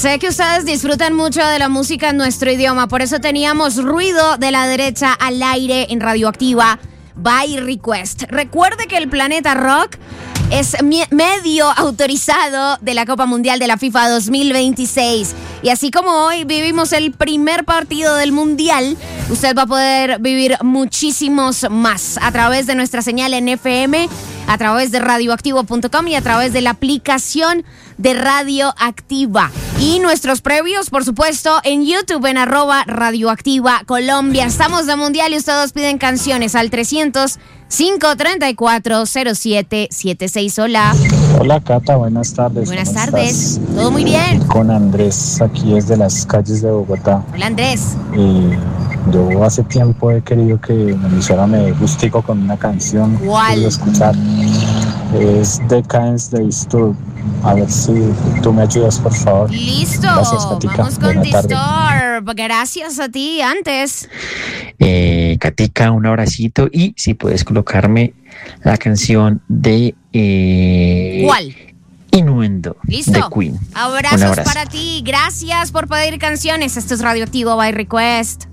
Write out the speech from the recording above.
Sé que ustedes disfrutan mucho de la música en nuestro idioma, por eso teníamos Ruido de la Derecha al aire en Radioactiva by Request. Recuerde que el Planeta Rock es medio autorizado de la Copa Mundial de la FIFA 2026. Y así como hoy vivimos el primer partido del Mundial, usted va a poder vivir muchísimos más a través de nuestra señal en FM, a través de radioactivo.com y a través de la aplicación de Radioactiva. Y nuestros previos, por supuesto, en YouTube en @Radioactiva Colombia. Estamos de Mundial y ustedes piden canciones al 300-534-0776. Hola. Hola Cata, buenas tardes. Buenas tardes. ¿Todo muy bien? Con Andrés, aquí desde las calles de Bogotá. Hola Andrés. Yo hace tiempo he querido que mi emisora me dé gustico con una canción. ¿Cuál? Quiero escuchar. Es Decadence de Disturb. A ver si tú me ayudas, por favor. Listo. Gracias, Katica. Vamos con Buena tarde. Disturb. Gracias a ti. Antes. Katica, un abracito. Y si puedes colocarme la canción de ¿Cuál? Innuendo Listo. de Queen. Abrazos Un abrazo para ti. Gracias por pedir canciones. Esto es Radioactivo by Request.